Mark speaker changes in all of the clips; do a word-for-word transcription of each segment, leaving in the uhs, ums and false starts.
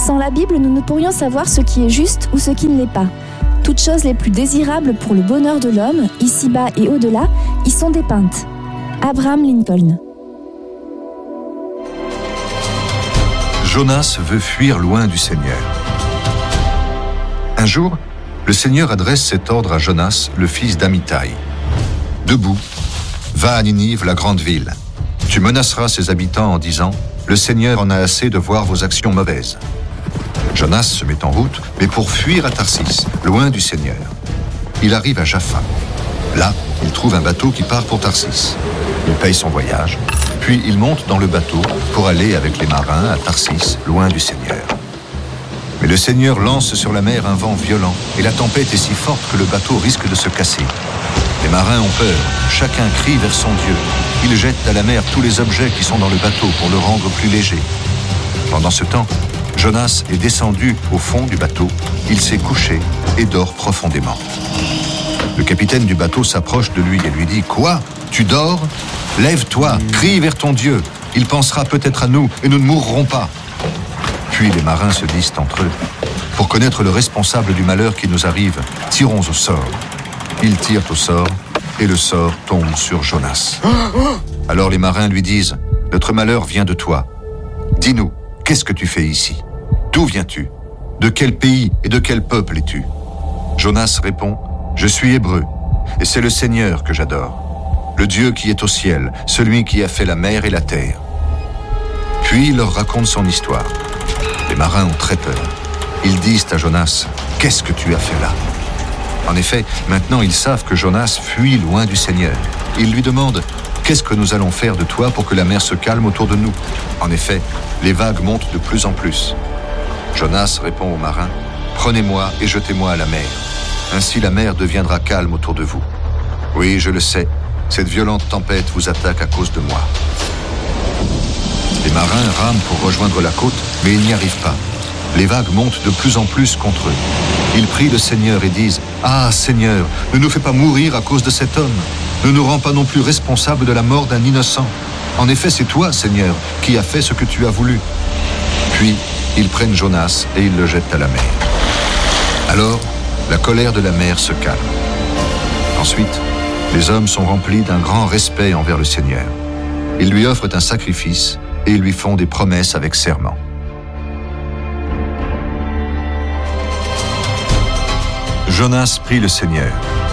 Speaker 1: Sans la Bible, nous ne pourrions savoir ce qui est juste ou ce qui ne l'est pas. Toutes choses les plus désirables pour le bonheur de l'homme, ici-bas et au-delà, y sont dépeintes. Abraham Lincoln.
Speaker 2: Jonas veut fuir loin du Seigneur. Un jour, le Seigneur adresse cet ordre à Jonas, le fils d'Amittai. « Debout, va à Ninive, la grande ville. Tu menaceras ses habitants en disant « Le Seigneur en a assez de voir vos actions mauvaises. » Jonas se met en route, mais pour fuir à Tarsis, loin du Seigneur. Il arrive à Jaffa. Là, il trouve un bateau qui part pour Tarsis. Il paye son voyage, puis il monte dans le bateau pour aller avec les marins à Tarsis, loin du Seigneur. Mais le Seigneur lance sur la mer un vent violent et la tempête est si forte que le bateau risque de se casser. Les marins ont peur, chacun crie vers son Dieu. Ils jettent à la mer tous les objets qui sont dans le bateau pour le rendre plus léger. Pendant ce temps, Jonas est descendu au fond du bateau, il s'est couché et dort profondément. Le capitaine du bateau s'approche de lui et lui dit « Quoi ? Tu dors ? Lève-toi, crie vers ton Dieu, il pensera peut-être à nous et nous ne mourrons pas. » Puis les marins se disent entre eux « Pour connaître le responsable du malheur qui nous arrive, tirons au sort. » Ils tirent au sort et le sort tombe sur Jonas. Alors les marins lui disent « Notre malheur vient de toi. Dis-nous, qu'est-ce que tu fais ici ? D'où viens-tu ? De quel pays et de quel peuple es-tu » Jonas répond « Je suis hébreu, et c'est le Seigneur que j'adore, le Dieu qui est au ciel, celui qui a fait la mer et la terre. » Puis il leur raconte son histoire. Les marins ont très peur. Ils disent à Jonas « Qu'est-ce que tu as fait là ?» En effet, maintenant ils savent que Jonas fuit loin du Seigneur. Ils lui demandent « Qu'est-ce que nous allons faire de toi pour que la mer se calme autour de nous ?» En effet, les vagues montent de plus en plus. Jonas répond aux marins « Prenez-moi et jetez-moi à la mer. Ainsi la mer deviendra calme autour de vous. Oui, je le sais, cette violente tempête vous attaque à cause de moi. » Les marins rament pour rejoindre la côte, mais ils n'y arrivent pas. Les vagues montent de plus en plus contre eux. Ils prient le Seigneur et disent « Ah, Seigneur, ne nous fais pas mourir à cause de cet homme. Ne nous rends pas non plus responsables de la mort d'un innocent. En effet, c'est toi, Seigneur, qui as fait ce que tu as voulu. » Puis, ils prennent Jonas et ils le jettent à la mer. Alors, la colère de la mer se calme. Ensuite, les hommes sont remplis d'un grand respect envers le Seigneur. Ils lui offrent un sacrifice et ils lui font des promesses avec serment. Jonas prie le Seigneur.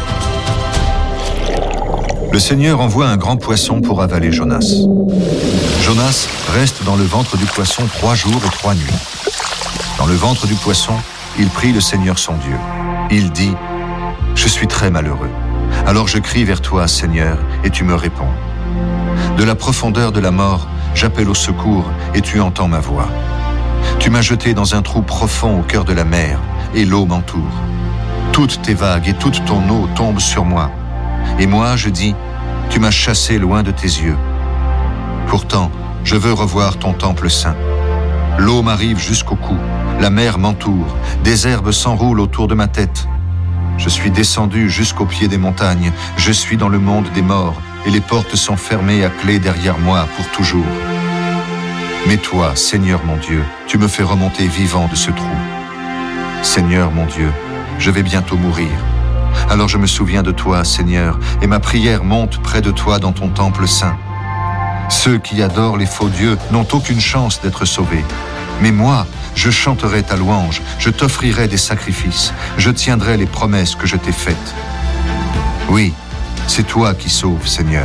Speaker 2: Le Seigneur envoie un grand poisson pour avaler Jonas. Jonas reste dans le ventre du poisson trois jours et trois nuits. Dans le ventre du poisson, il prie le Seigneur son Dieu. Il dit « Je suis très malheureux. Alors je crie vers toi, Seigneur, et tu me réponds. De la profondeur de la mort, j'appelle au secours et tu entends ma voix. Tu m'as jeté dans un trou profond au cœur de la mer et l'eau m'entoure. Toutes tes vagues et toute ton eau tombent sur moi. Et moi, je dis, tu m'as chassé loin de tes yeux. Pourtant, je veux revoir ton temple saint. L'eau m'arrive jusqu'au cou, la mer m'entoure, des herbes s'enroulent autour de ma tête. Je suis descendu jusqu'au pied des montagnes, je suis dans le monde des morts, et les portes sont fermées à clé derrière moi pour toujours. Mais toi, Seigneur mon Dieu, tu me fais remonter vivant de ce trou. Seigneur mon Dieu, je vais bientôt mourir. Alors je me souviens de toi, Seigneur, et ma prière monte près de toi dans ton temple saint. Ceux qui adorent les faux dieux n'ont aucune chance d'être sauvés. Mais moi, je chanterai ta louange, je t'offrirai des sacrifices, je tiendrai les promesses que je t'ai faites. Oui, c'est toi qui sauves, Seigneur.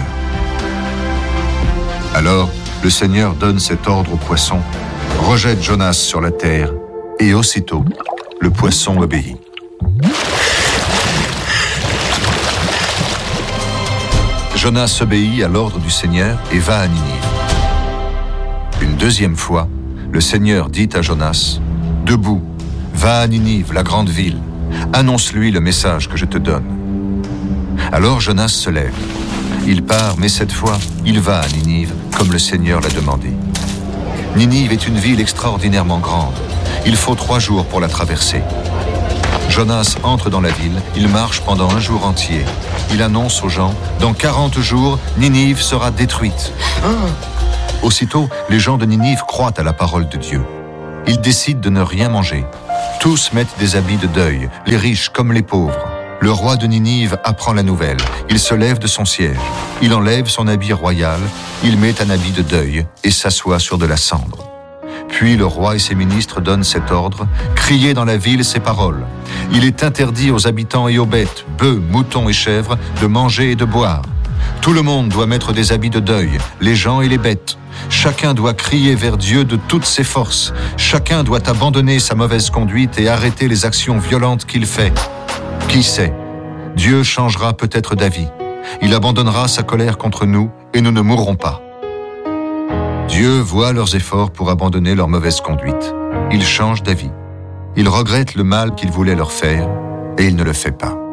Speaker 2: Alors, le Seigneur donne cet ordre au poisson, rejette Jonas sur la terre, et aussitôt, le poisson obéit. Jonas obéit à l'ordre du Seigneur et va à Ninive. Une deuxième fois, le Seigneur dit à Jonas, « Debout, va à Ninive, la grande ville, annonce-lui le message que je te donne. » Alors Jonas se lève. Il part, mais cette fois, il va à Ninive, comme le Seigneur l'a demandé. Ninive est une ville extraordinairement grande. Il faut trois jours pour la traverser. Jonas entre dans la ville, il marche pendant un jour entier. Il annonce aux gens, dans quarante jours, Ninive sera détruite. Aussitôt, les gens de Ninive croient à la parole de Dieu. Ils décident de ne rien manger. Tous mettent des habits de deuil, les riches comme les pauvres. Le roi de Ninive apprend la nouvelle. Il se lève de son siège. Il enlève son habit royal, il met un habit de deuil et s'assoit sur de la cendre. Puis le roi et ses ministres donnent cet ordre, criez dans la ville ces paroles. Il est interdit aux habitants et aux bêtes, bœufs, moutons et chèvres, de manger et de boire. Tout le monde doit mettre des habits de deuil, les gens et les bêtes. Chacun doit crier vers Dieu de toutes ses forces. Chacun doit abandonner sa mauvaise conduite et arrêter les actions violentes qu'il fait. Qui sait? Dieu changera peut-être d'avis. Il abandonnera sa colère contre nous et nous ne mourrons pas. Dieu voit leurs efforts pour abandonner leur mauvaise conduite. Il change d'avis. Il regrette le mal qu'il voulait leur faire et il ne le fait pas.